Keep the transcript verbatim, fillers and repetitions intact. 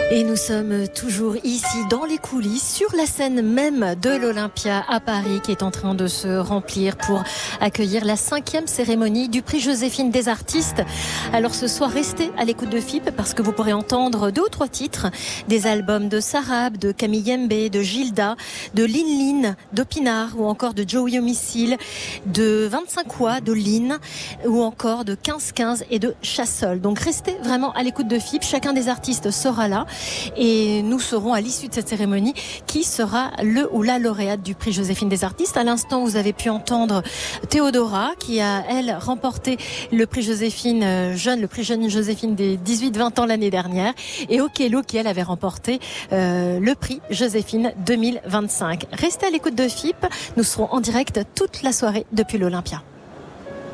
Et nous sommes toujours ici dans les coulisses, sur la scène même de l'Olympia à Paris, qui est en train de se remplir pour accueillir la cinquième cérémonie du prix Joséphine des artistes. Alors ce soir, restez à l'écoute de F I P parce que vous pourrez entendre deux ou trois titres des albums de Sarab, de Camille Yembe, de Gilda, de Lin Lin, d'Opinard ou encore de Joey Homicile, de vingt-cinq oix, de Lynn ou encore de quinze quinze et de Chassol. Donc restez vraiment à l'écoute de F I P. Chacun des artistes sera là. Et nous saurons à l'issue de cette cérémonie qui sera le ou la lauréate du prix Joséphine des artistes. À l'instant, vous avez pu entendre Théodora qui a, elle, remporté le prix Joséphine jeune, le prix jeune Joséphine des dix-huit vingt ans l'année dernière. Et Okelo qui, elle, avait remporté euh, le prix Joséphine deux mille vingt-cinq. Restez à l'écoute de F I P. Nous serons en direct toute la soirée depuis l'Olympia.